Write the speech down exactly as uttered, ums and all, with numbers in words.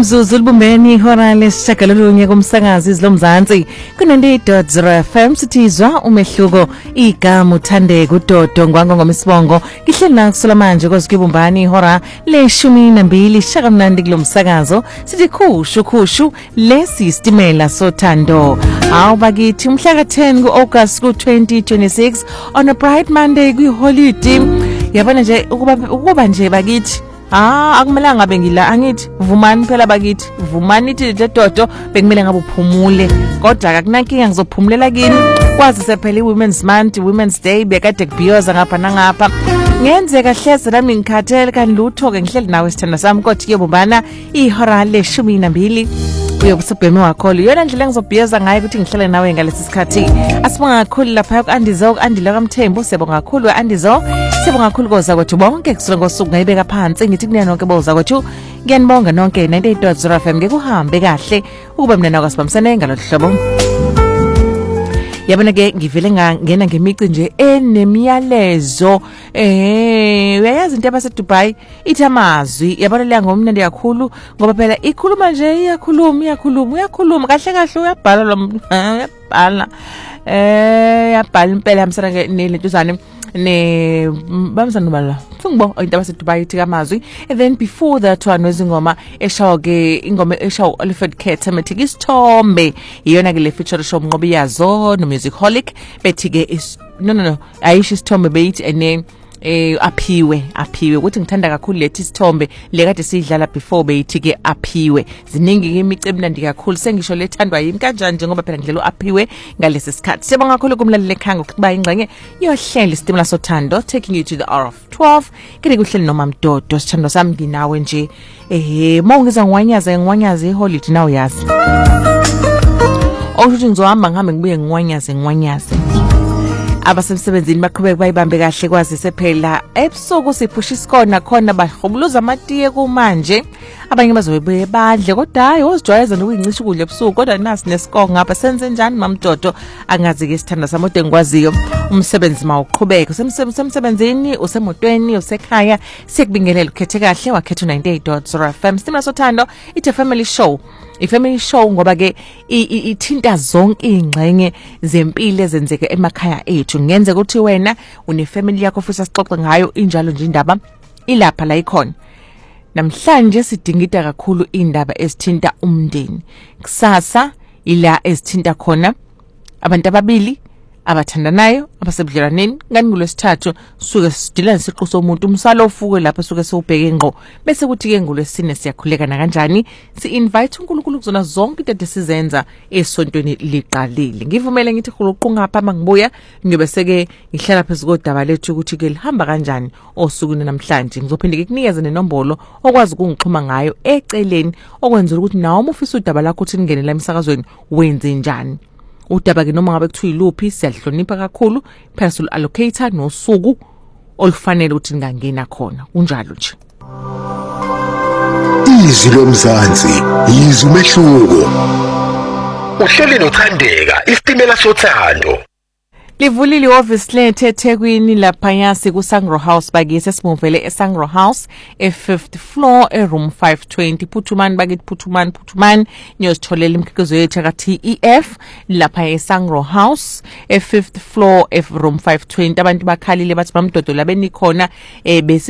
Umzuzu libumbeni ihora lesishagalolunye kumsakazi izilomzansi ku-ninety-eight point zero F M sithizwa umehluko igama uThandeka uDodo ngwango ngomisibongo kihleli la kusula manje kozikubumbani ihora leshumi nambili shakamnandi kulomsakazo sithi khushu khushu lesi stimela sothando awu bakithi umhla ka ten ku-August ku twenty twenty-six on a bright Monday kwi-holiday yabona nje ukuba ukuba nje bakithi Ah akumelanga ngabe ngila angithi vumani phela bakithi vumani ithi le Dodo bekumele ngabe uphumule kodwa akunankinga ngizophumulela kini kwazi sephela iWomen's Month Women's Day bekade kubhiyoza ngapha nangapha ngenzeka hleze nami ngikhathele kanti lutho ke ngihleli nawe sithanda sami kodwa kuyobumbana ihora leshumi nambili uyobusubheme wakho yona ndlela ngizobhiyoza ngayo ukuthi ngihlele nawe ngalesi sikhathi asibonga kakhulu lapha ku-Andizo ku-Andile kaMthembu siyabonga kakhulu we-Andizo siyabonga kakhulu koza kwethu bonke kusula ngosuku ngayibeka phansi ngithi kunina nonke boza kwethu ngiyanibonga nonke ninety-eight point zero F M ngekuhambe kahle ukuba mina nawe sibambisane ngalolu hlobo yabona ke ngivele ngangena ngemici nje enemiyalezo eh uyayazi into yabase Dubai ithi amazwi yabona le ngomnandi kakhulu ngoba phela ikhuluma nje iyakhuluma iyakhuluma uyakhuluma kahle kahle uyabhala lo uyabhala eh yabhala impela hamsana ke nelentuzane ne bamsana nobala ngibona into yabase Dubai ithi amazwi and then before that one wezingoma eshawa ke ingoma eshawa Oliver Khetha methi isithombe iyona ke le feature show Mnqobi Yazo no Musicaholic bethi ke is no no no ayisho isithombe beyithi ene eh aphiwe aphiwe ukuthi ngithanda kakhulu lethi isithombe le kade sidlala before beyithi ke aphiwe ziningi ke imicebo nandi kakhulu sengisho lethandwa yimi kanjani njengoba phela ngidlela uaphiwe ngalesi sikhathi siyabonga kakhulu kumlaleli ekhanga ukuba ingxenye yohlelo istimela sothando taking you to the hour of twelve kene kuhleli noma Mdodo sithando sami nginawe nje eh mawungiza ngwanyaze ngwanyaze iholiday nawe yazi awuthi ngizohamba ngihambe ngibuye ngwanyaze ngwanyaze abasemsebenzini baqhubeka bayibambe kahle kwazi sephela ebusuku siphusha isikona khona bahobuluza amatiye kumanje abanye bazobe badle kodwa hayi ozijwayeza nokuyincisha ukudla ebusuku kodwa nasi nesikonga ngapha senze njani mamdodo angazi ke sithanda samode ngikwaziyo umsebenzi mawuqhubeka semsebenzini usemotweni usekhaya sikubingelela ukhethe kahle wakhetha ninety-eight point zero F M stimela sothando it's a family show ifamily show ngoba ke ithinta zonke ingxenye zempilo ezenzeke emakhaya ethu ngenze ukuthi wena une family yakho futhi sixoxe ngayo injalo nje indaba ilapha la ikhona namhlanje sidingida kakhulu indaba ezithinta umndeni kusasa ila ezithinta khona abantu ababili abathandanayo abasebudlelaneni ngani ngolwesithathu suke sidilana siqo somuntu umsalo ofuke lapha suke sewubheke ngqo bese kuthi ke ngolwesine siyakhuleka na kanjani si invite uNkulunkulu kuzona zonke into esizenza esontweni liqalile ngivumele ngithi khuluqunga ngapha mangibuya ngiyobe seke ngihlala phezulu kodaba lethu ukuthi ke lihamba kanjani osukwini namhlanje ngizophinde ngikunikeze nenombolo okwazi ukungixhuma ngayo eceleni okwenza ukuthi nawe umufisa udaba lakho uthi ngene la emsakazweni wenze njani udaba ke noma ngabe kuthiwa iluphi siyahlonipha kakhulu personal allocator nosuku olufanele ukuthi ngangena khona kunjalo nje izwi lomzansi izwi umehluko uhleli noThandeka istimela sothando livulile office lethe eThekwini lapha yasi ku Sangro House bakise simuvele eSangro House e fifth floor e room five twenty Phuthumani bakithi Phuthumani Phuthumani niyozitholela imikhiqizo yethu ka T E F lapha eSangro House e fifth floor e room five twenty abantu bakhalile bathi bamdodo labeni khona eh